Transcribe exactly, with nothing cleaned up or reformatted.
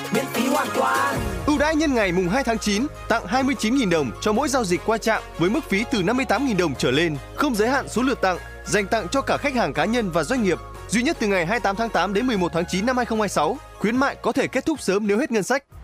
miễn phí hoàn toàn. Ưu đãi nhân ngày mùng hai tháng chín, tặng hai mươi chín nghìn đồng cho mỗi giao dịch qua trạm với mức phí từ năm mươi tám nghìn đồng trở lên, không giới hạn số lượt tặng, dành tặng cho cả khách hàng cá nhân và doanh nghiệp, duy nhất từ ngày hai mươi tám tháng tám đến mười một tháng chín năm hai nghìn không trăm hai mươi sáu. Khuyến mại có thể kết thúc sớm nếu hết ngân sách.